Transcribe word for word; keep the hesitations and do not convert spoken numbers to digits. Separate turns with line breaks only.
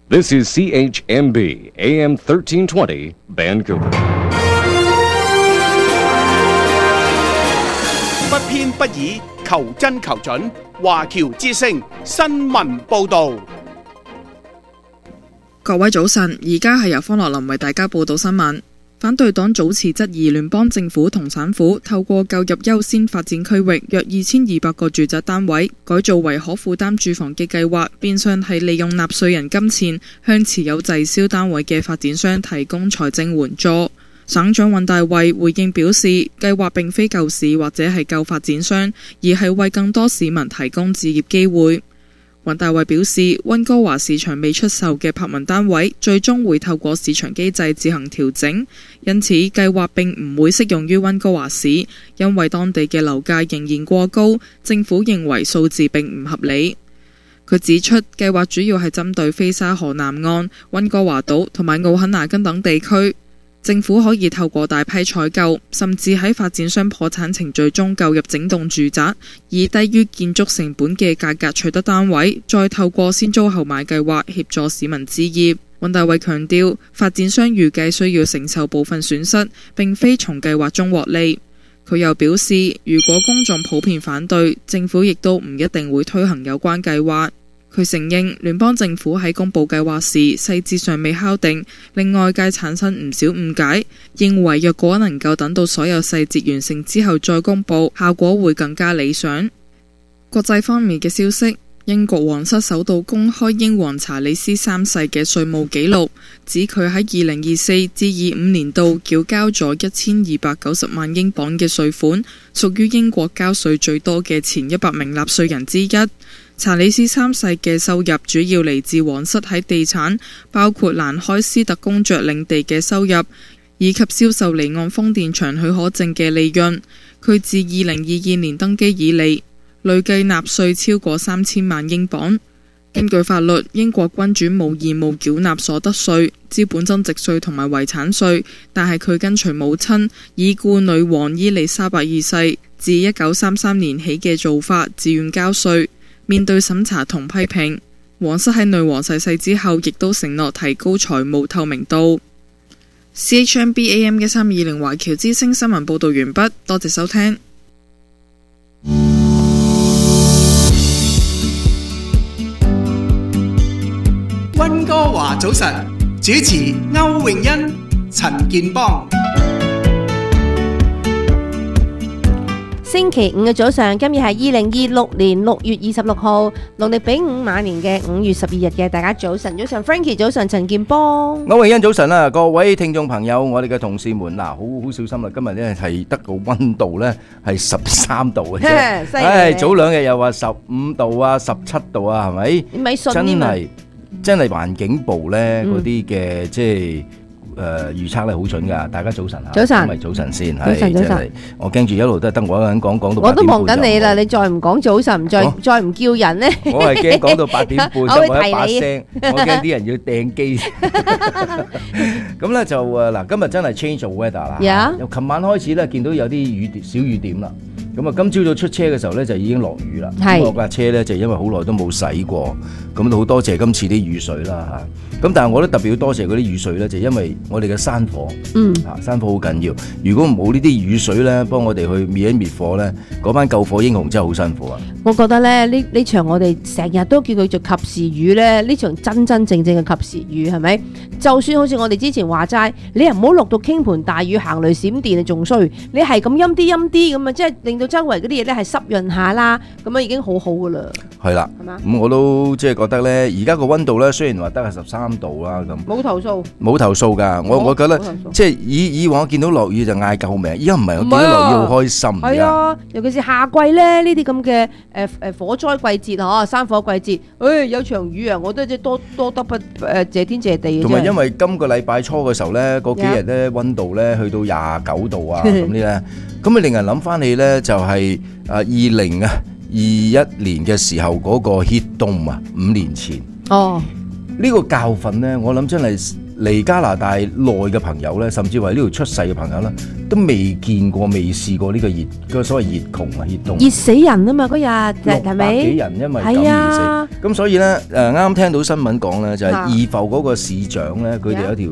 This is C H M B A M thirteen twenty Vancouver。
不偏不倚，求真求準。華僑之聲新聞報導。
各位早晨，而家係由方樂林為大家報道新聞。反對黨早前質疑聯邦政府同省府透過購入優先發展區域約二千二百個住宅單位，改造為可負擔住房嘅計劃，變相係利用納稅人金錢向持有滯銷單位嘅發展商提供財政援助。省長尹大衛回應表示，計劃並非救市或者係救發展商，而係為更多市民提供置業機會。尹大衛表示，溫哥華市場未出售嘅柏文單位最終會透過市場機制自行調整，因此計劃並唔會適用於溫哥華市，因為當地嘅樓價仍然過高，政府認為數字並唔合理。佢指出，計劃主要係針對菲沙河南岸、溫哥華島同埋奧肯納根等地區。政府可以透過大批採購，甚至喺發展商破產程序中購入整棟住宅，以低於建築成本嘅價格取得單位，再透過先租後買計劃協助市民置業。尹大衛強調，發展商預計需要承受部分損失，並非從計劃中獲利。佢又表示，如果公眾普遍反對，政府亦都唔一定會推行有關計劃。佢承認聯邦政府喺公布計劃時細節尚未敲定，令外界產生唔少誤解，認為若果能夠等到所有細節完成之後再公布，效果會更加理想。國際方面嘅消息，英國皇室首度公開英皇查理斯三世嘅稅務記錄，指佢喺二零二四至二五年度繳交咗一千二百九十萬英鎊嘅稅款，屬於英國交稅最多嘅前一百名納稅人之一。查理斯三世嘅收入主要嚟自皇室喺地產，包括蘭開斯特公爵領地嘅收入，以及銷售離岸風電場許可證嘅利潤。佢自二零二二年登基以嚟，累計納稅超過三千萬英鎊。根據法律，英國君主冇義務繳納所得稅、資本增值稅同埋遺產稅，但係佢跟隨母親已故女王伊麗莎白二世自一九三三年起嘅做法，自願交稅。面對審查同批評，皇室喺女王逝世之後，亦都承諾提高財務透明度。C H M B A M 一三二零華僑之聲新聞報道完畢，多謝收聽。
溫哥華早晨，主持歐詠欣、陳健邦。
星期五嘅早上，今日係二零二六年六月二十六號，農曆丙午晚年嘅五月十二日嘅，大家早晨，早晨 Frankie 早晨，陳健邦，
歐詠欣早晨啊，各位聽眾朋友，我哋嘅同事們嗱，好好小心啦，今日咧係得個溫度咧係十三度嘅啫，唉，早兩日又話十五度啊，十七度啊，係咪？你咪信添啊！真係真係環境部咧嗰啲嘅即係。誒預測咧好準㗎，大家早晨嚇，
早晨，
咁咪早晨先，
早晨早晨。
我驚住一路都係得我一個人講講到。
我都望緊你啦，你再唔講早晨，再再唔叫人咧，
我係驚講到八點半，
我會提
一把聲，我驚啲人要掟機。咁咧就誒嗱，今日真係 change the weather 啦。
呀！
由琴晚開始咧，見到有啲雨小雨點啦。咁啊，今朝早出車嘅時候咧，就已經落雨啦。咁我架車咧就因為好耐都冇洗過，咁都好多謝今次啲雨水啦嚇。咁但係我都特別要多謝嗰啲雨水咧，就因為我哋嘅山火，嗯，啊山火好緊要。如果冇呢啲雨水咧，幫我哋去滅一滅火咧，嗰班救火英雄真係好辛苦啊！
我覺得咧，呢呢場我哋成日都叫佢做及時雨咧，呢場真真正正嘅及時雨係咪？就算好似我哋之前話齋，你又唔好落到傾盆大雨行雷閃電啊，仲衰！你係咁陰啲陰啲咁啊，即係令到周圍嗰啲嘢咧係濕潤下啦，咁啊已經好好噶啦。係
啦，係嘛？咁我都即係覺得咧，而家個溫度咧雖然話得係十三度啦，咁
冇投訴，
冇投訴㗎。我我覺得即係以以往見到落雨就嗌救命，依家唔係，我見到落雨好開心。
係啊，尤其是夏季咧，呢啲咁嘅誒誒火災季節嗬，山火季節，誒有場雨啊，我都即係多多得不誒謝天謝地嘅。
同埋因為今個禮拜初嘅時候咧，嗰幾日咧溫度咧去到廿九度啊，咁啲咧，咁啊令人諗翻起咧就係啊二零啊二一年嘅時候嗰個 heat dome 啊，五年前。哦，呢個教訓咧，我諗真係嚟加拿大內嘅朋友咧，甚至為呢度出世嘅朋友咧， 都未見過、未試過呢個熱個所謂熱窮啊、熱凍。
熱死人啊嘛！嗰日係咪？
六百幾人因為咁而死。咁所以咧誒啱啱聽到新聞講咧，就係義浮嗰個市長咧，佢哋有條